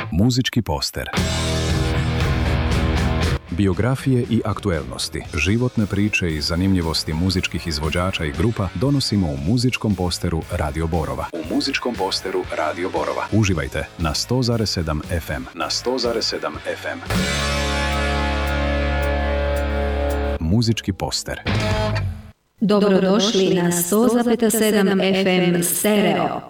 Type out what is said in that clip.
Muzički poster. Biografije i aktuelnosti, životne priče i zanimljivosti muzičkih izvođača i grupa donosimo u muzičkom posteru Radio Borova. Uživajte na 100,7 FM. Muzički poster. Dobrodošli na 100,7 FM Stereo.